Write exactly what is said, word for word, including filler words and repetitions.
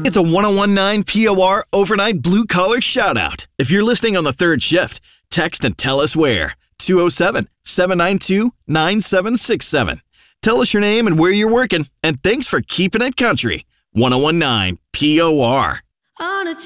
It's a ten nineteen P O R overnight blue-collar shout-out. If you're listening on the third shift, text and tell us where. two oh seven, seven nine two, nine seven six seven. Tell us your name and where you're working, and thanks for keeping it country. ten nineteen P O R. On a